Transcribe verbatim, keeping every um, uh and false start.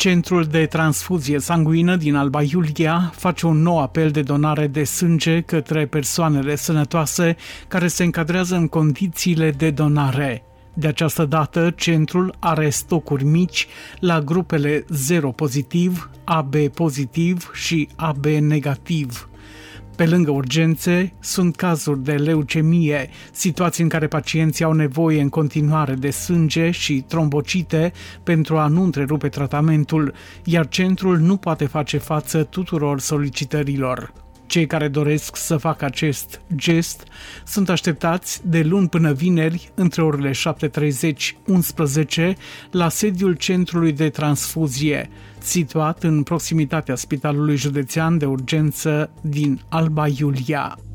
Centrul de transfuzie sanguină din Alba Iulia face un nou apel de donare de sânge către persoanele sănătoase care se încadrează în condițiile de donare. De această dată, centrul are stocuri mici la grupele zero pozitiv, A B pozitiv și A B negativ. Pe lângă urgențe, sunt cazuri de leucemie, situații în care pacienții au nevoie în continuare de sânge și trombocite pentru a nu întrerupe tratamentul, iar centrul nu poate face față tuturor solicitărilor. Cei care doresc să facă acest gest sunt așteptați de luni până vineri, între orele șapte și treizeci - unsprezece, la sediul Centrului de Transfuzie, situat în proximitatea Spitalului Județean de Urgență din Alba Iulia.